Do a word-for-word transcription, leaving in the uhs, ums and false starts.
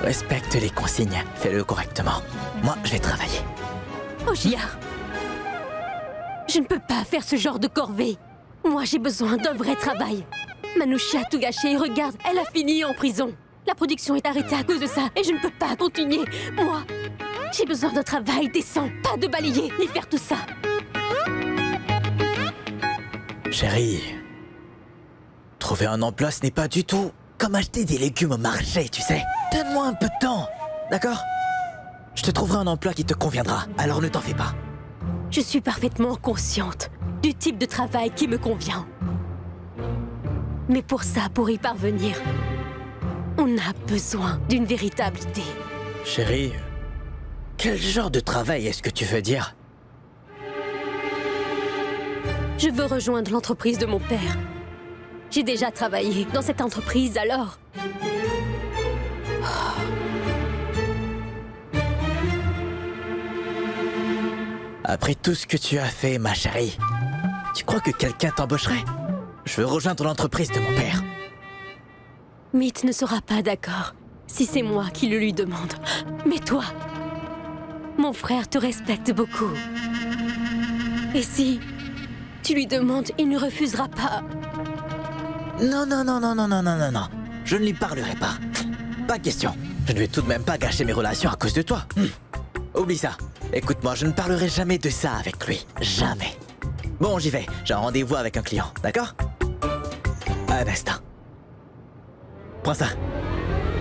Respecte les consignes, fais-le correctement. Moi, je vais travailler. Ojia, je ne peux pas faire ce genre de corvée. Moi, j'ai besoin d'un vrai travail. Manouchi a tout gâché, regarde, elle a fini en prison. La production est arrêtée à cause de ça et je ne peux pas continuer. Moi, j'ai besoin d'un travail décent, pas de balayer ni faire tout ça. Chérie, trouver un emploi, ce n'est pas du tout comme acheter des légumes au marché, tu sais. Donne-moi un peu de temps, d'accord? Je te trouverai un emploi qui te conviendra, alors ne t'en fais pas. Je suis parfaitement consciente du type de travail qui me convient. Mais pour ça, pour y parvenir, on a besoin d'une véritable idée. Chérie, quel genre de travail est-ce que tu veux dire? Je veux rejoindre l'entreprise de mon père. J'ai déjà travaillé dans cette entreprise, alors... Après tout ce que tu as fait, ma chérie, tu crois que quelqu'un t'embaucherait? Je veux rejoindre l'entreprise de mon père. Meet ne sera pas d'accord si c'est moi qui le lui demande. Mais toi, mon frère te respecte beaucoup. Et si tu lui demandes, il ne refusera pas. Non, non, non, non, non, non, non, non, non. Je ne lui parlerai pas. Pas question. Je ne vais tout de même pas gâcher mes relations à cause de toi. Hum. Oublie ça. Écoute-moi, je ne parlerai jamais de ça avec lui. Jamais. Bon, j'y vais. J'ai un rendez-vous avec un client, d'accord? Un instant. Prends ça.